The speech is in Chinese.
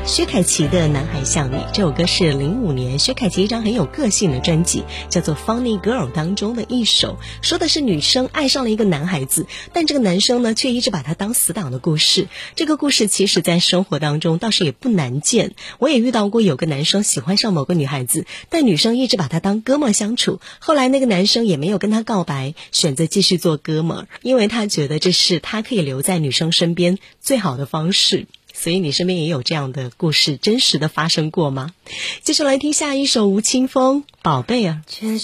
薛凯琪的《男孩像你》这首歌是05年薛凯琪一张很有个性的专辑叫做 Funny Girl 当中的一首，说的是女生爱上了一个男孩子，但这个男生呢却一直把她当死党的故事。这个故事其实在生活当中倒是也不难见，我也遇到过有个男生喜欢上某个女孩子，但女生一直把他当哥们相处，后来那个男生也没有跟他告白，选择继续做哥们，因为他觉得这是他可以留在女生身边最好的方式。所以你身边也有这样的故事真实的发生过吗？接下来听下一首吴青峰，宝贝啊。